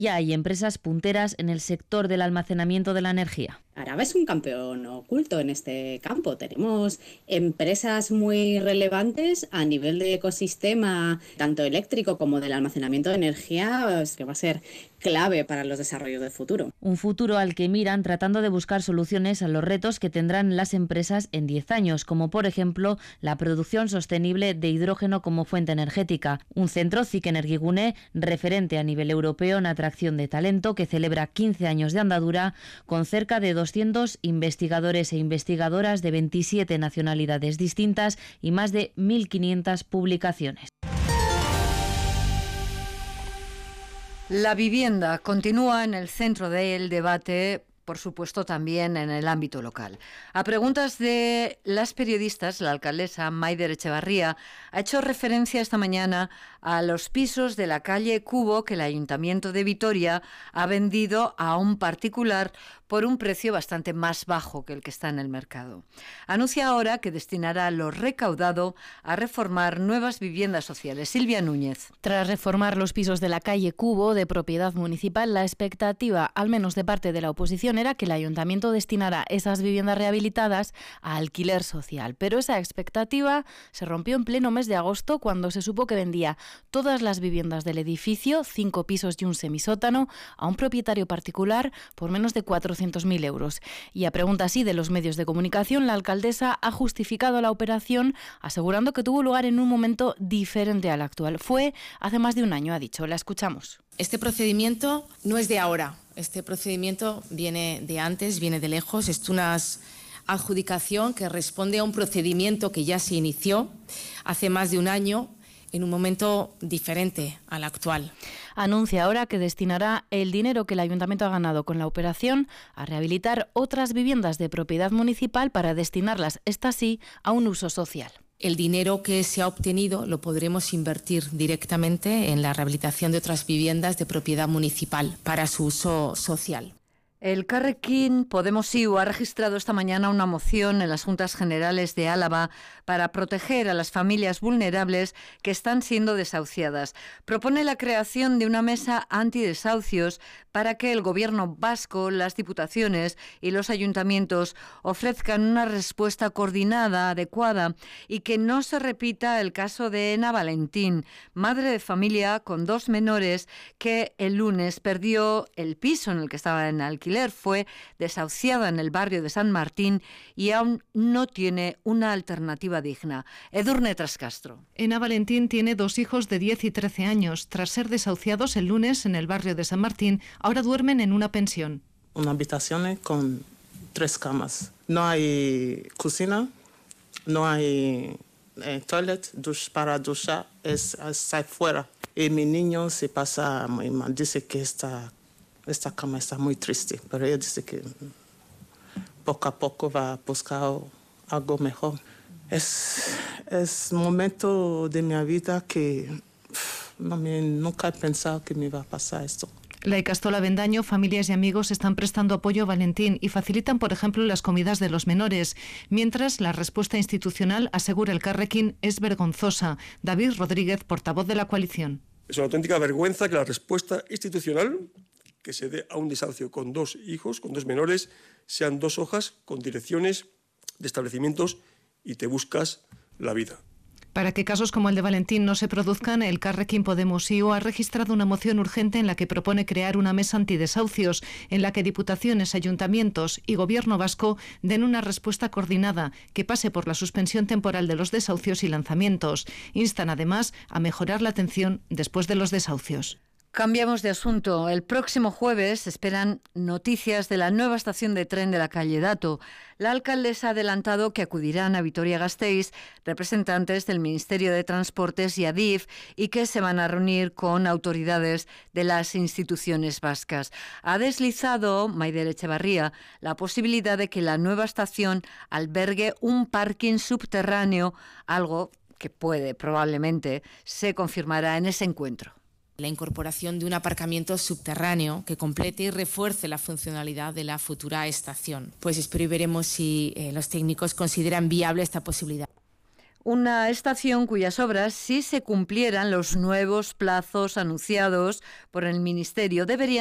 Ya hay empresas punteras en el sector del almacenamiento de la energía. Araba es un campeón oculto en este campo. Tenemos empresas muy relevantes a nivel de ecosistema, tanto eléctrico como del almacenamiento de energía, que va a ser clave para los desarrollos del futuro. Un futuro al que miran tratando de buscar soluciones a los retos que tendrán las empresas en 10 años, como por ejemplo la producción sostenible de hidrógeno como fuente energética. Un centro, CIC Energigune, referente a nivel europeo en atracción de talento, que celebra 15 años de andadura, con cerca de 200 investigadores e investigadoras de 27 nacionalidades distintas y más de 1.500 publicaciones. La vivienda continúa en el centro del debate, por supuesto también en el ámbito local. A preguntas de las periodistas, la alcaldesa Maider Etxebarria ha hecho referencia esta mañana a los pisos de la calle Cubo que el Ayuntamiento de Vitoria ha vendido a un particular por un precio bastante más bajo que el que está en el mercado. Anuncia ahora que destinará lo recaudado a reformar nuevas viviendas sociales. Silvia Núñez. Tras reformar los pisos de la calle Cubo, de propiedad municipal, la expectativa, al menos de parte de la oposición, era que el Ayuntamiento destinara esas viviendas rehabilitadas a alquiler social. Pero esa expectativa se rompió en pleno mes de agosto, cuando se supo que vendía todas las viviendas del edificio, 5 pisos y un semisótano, a un propietario particular por menos de 400.000 euros. Y a pregunta así de los medios de comunicación, la alcaldesa ha justificado la operación asegurando que tuvo lugar en un momento diferente al actual. Fue hace más de un año, ha dicho. La escuchamos. Este procedimiento no es de ahora. Este procedimiento viene de antes, viene de lejos. Es una adjudicación que responde a un procedimiento que ya se inició hace más de un año, en un momento diferente al actual. Anuncia ahora que destinará el dinero que el Ayuntamiento ha ganado con la operación a rehabilitar otras viviendas de propiedad municipal para destinarlas, estas sí, a un uso social. El dinero que se ha obtenido lo podremos invertir directamente en la rehabilitación de otras viviendas de propiedad municipal para su uso social. El Carrequín Podemos-IU ha registrado esta mañana una moción en las Juntas Generales de Álava para proteger a las familias vulnerables que están siendo desahuciadas. Propone la creación de una mesa antidesahucios para que el Gobierno vasco, las diputaciones y los ayuntamientos ofrezcan una respuesta coordinada, adecuada, y que no se repita el caso de Ena Valentín, madre de familia con 2 menores que el lunes perdió el piso en el que estaba en alquiler. Fue desahuciada en el barrio de San Martín y aún no tiene una alternativa digna. Edurne Trascastro. Ena Valentín tiene 2 hijos de 10 y 13 años. Tras ser desahuciados el lunes en el barrio de San Martín, ahora duermen en una pensión. Una habitación con 3 camas. No hay cocina, no hay toilet, para duchar, está afuera. Y mi niño se pasa muy mal, dice que esta cama está muy triste, pero ella dice que poco a poco va a buscar algo mejor. Es momento de mi vida que nunca he pensado que me iba a pasar esto. La Icastola Bendaño, familias y amigos están prestando apoyo a Valentín y facilitan, por ejemplo, las comidas de los menores, mientras la respuesta institucional, asegura el Carrequín, es vergonzosa. David Rodríguez, portavoz de la coalición. Es una auténtica vergüenza que la respuesta institucional que se dé a un desahucio con 2 hijos, con 2 menores, sean 2 hojas con direcciones de establecimientos y te buscas la vida. Para que casos como el de Valentín no se produzcan, el Carrequín Podemos-IU ha registrado una moción urgente en la que propone crear una mesa antidesahucios, en la que diputaciones, ayuntamientos y Gobierno vasco den una respuesta coordinada que pase por la suspensión temporal de los desahucios y lanzamientos. Instan además a mejorar la atención después de los desahucios. Cambiamos de asunto. El próximo jueves se esperan noticias de la nueva estación de tren de la calle Dato. La alcaldesa ha adelantado que acudirán a Vitoria-Gasteiz representantes del Ministerio de Transportes y Adif y que se van a reunir con autoridades de las instituciones vascas. Ha deslizado Maider Etxebarria la posibilidad de que la nueva estación albergue un parking subterráneo, algo que probablemente se confirmará en ese encuentro. La incorporación de un aparcamiento subterráneo que complete y refuerce la funcionalidad de la futura estación. Pues espero y veremos si los técnicos consideran viable esta posibilidad. Una estación cuyas obras, si se cumplieran los nuevos plazos anunciados por el Ministerio, deberían